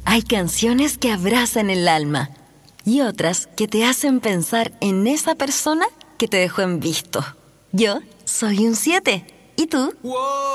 Hay canciones que abrazan el alma y otras que te hacen pensar en esa persona que te dejó en visto. Yo soy un 7. ¿Y tú?